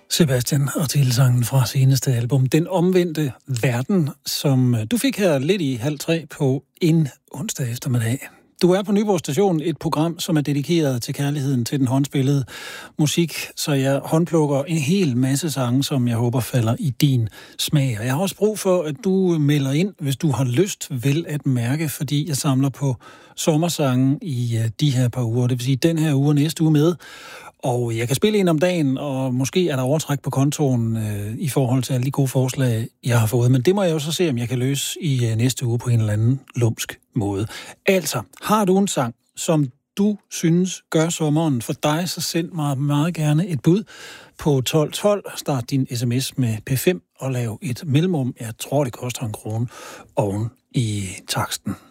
Sebastian og titelsangen fra seneste album, Den omvendte verden, som du fik her lidt i 2:30 på en onsdag eftermiddag. Du er på Nyborg Station, et program, som er dedikeret til kærligheden til den håndspillede musik, så jeg håndplukker en hel masse sange, som jeg håber falder i din smag. Og jeg har også brug for, at du melder ind, hvis du har lyst, vel at mærke, fordi jeg samler på sommersange i de her par uger. Det vil sige, den her uge og næste uge med. Og jeg kan spille en om dagen, og måske er der overtræk på kontoen i forhold til alle de gode forslag, jeg har fået. Men det må jeg jo så se, om jeg kan løse i næste uge på en eller anden lumsk måde. Altså, har du en sang, som du synes gør sommeren for dig, så send mig meget gerne et bud på 1212. Start din sms med P5 og lav et mellemrum. Jeg tror, det koster 1 krone oven i taksten.